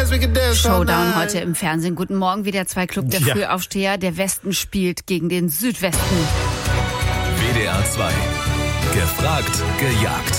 Showdown heute im Fernsehen. Guten Morgen, WDR 2 Club der Frühaufsteher. Der Westen spielt gegen den Südwesten. WDR 2. Gefragt, gejagt.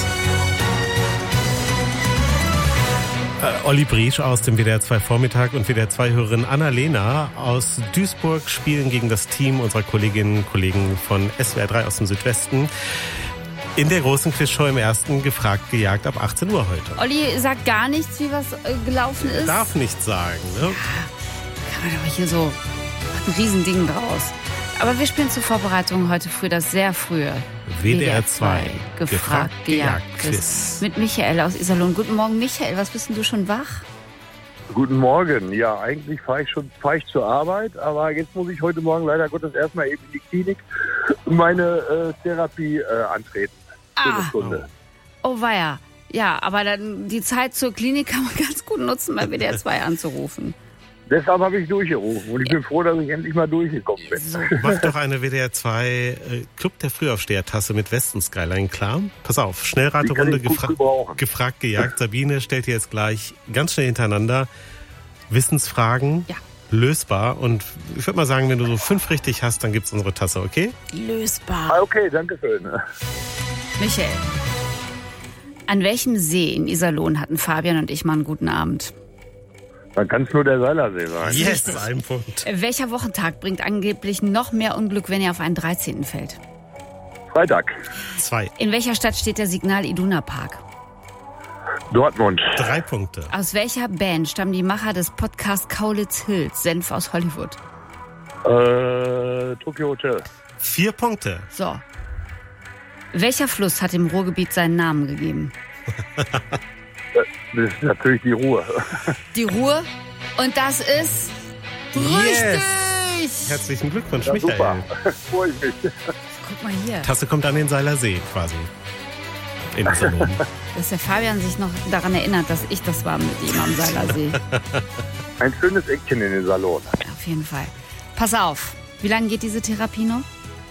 Olli Briesch aus dem WDR 2 Vormittag und WDR 2 Hörerin Annalena aus Duisburg spielen gegen das Team unserer Kolleginnen und Kollegen von SWR 3 aus dem Südwesten. In der großen Quizshow im ersten Gefragt, gejagt ab 18 Uhr heute. Olli sagt gar nichts, wie was gelaufen ist. Darf nichts sagen, ne? Kann man doch hier so ein Riesending draus. Aber wir spielen zur Vorbereitung heute früh das sehr frühe WDR 2 Gefragt, gejagt Quiz. Mit Michael aus Iserlohn. Guten Morgen, Michael. Was bist denn du schon wach? Guten Morgen. Ja, eigentlich fahre ich zur Arbeit, aber jetzt muss ich heute Morgen leider Gottes erstmal eben in die Klinik und meine Therapie antreten. Für eine Stunde. Oh weia. Ja, aber dann die Zeit zur Klinik kann man ganz gut nutzen, bei WDR 2 anzurufen. Deshalb habe ich durchgerufen und ich bin froh, dass ich endlich mal durchgekommen bin. So. Mach doch eine WDR 2 Club der Frühaufsteher-Tasse mit Westen-Skyline klar. Pass auf, Schnellraterunde, gefragt, gejagt. Sabine stellt dir jetzt gleich ganz schnell hintereinander Wissensfragen, lösbar. Und ich würde mal sagen, wenn du so 5 richtig hast, dann gibt's unsere Tasse, okay? Lösbar. Okay, danke schön. Michael, an welchem See in Iserlohn hatten Fabian und ich mal einen guten Abend? Dann kann es nur der Seilersee sein. Yes, ein Punkt. Welcher Wochentag bringt angeblich noch mehr Unglück, wenn er auf einen 13. fällt? Freitag. 2. In welcher Stadt steht der Signal Iduna Park? Dortmund. 3 Punkte. Aus welcher Band stammen die Macher des Podcasts Kaulitz Hills, Senf aus Hollywood? Tokyo Hotel. 4 Punkte. So. Welcher Fluss hat dem Ruhrgebiet seinen Namen gegeben? Das ist natürlich die Ruhr. Die Ruhr. Und das ist richtig. Herzlichen Glückwunsch, Ja, Michael. super. Freue ich mich. Guck mal hier. Tasse kommt an den Seiler See quasi. In Iserlohn. Dass der Fabian sich noch daran erinnert, dass ich das war mit ihm am Seilersee. Ein schönes Eckchen in den Salon. Auf jeden Fall. Pass auf. Wie lange geht diese Therapie noch?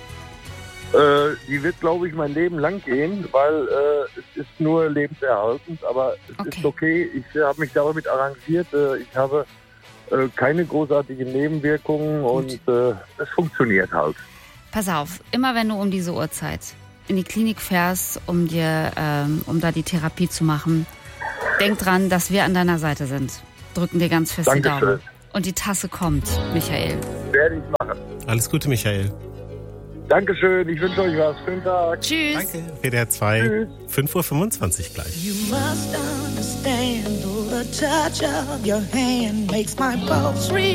Die wird, glaube ich, mein Leben lang gehen, weil es ist nur lebenserhaltend, aber es ist okay. Ich habe mich damit arrangiert. Ich habe keine großartigen Nebenwirkungen und es funktioniert halt. Pass auf, immer wenn du um diese Uhrzeit in die Klinik fährst, um da die Therapie zu machen, denk dran, dass wir an deiner Seite sind. Drücken dir ganz fest die Daumen. Und die Tasse kommt, Michael. Werde ich machen. Alles Gute, Michael. Dankeschön, ich wünsche euch was. Schönen Tag. Tschüss. Danke. WDR 2, 5:25 Uhr gleich. You must understand, the touch of your hand makes my pulse reach.